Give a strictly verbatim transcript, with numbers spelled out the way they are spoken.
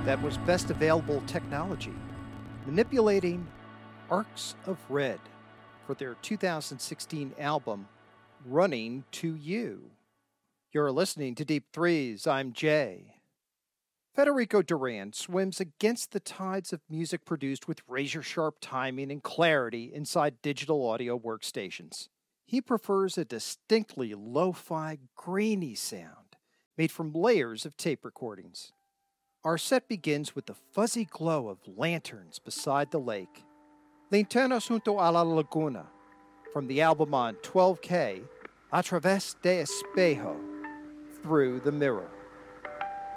That was Best Available Technology, manipulating Arcs of Red for their two thousand sixteen album, Running to You. You're listening to Deep Threes. I'm Jay. Federico Duran swims against the tides of music produced with razor-sharp timing and clarity inside digital audio workstations. He prefers a distinctly lo-fi, grainy sound made from layers of tape recordings. Our set begins with the fuzzy glow of lanterns beside the lake. Linternas junto a la laguna, from the album on twelve K, A Través de Espejo, Through the Mirror.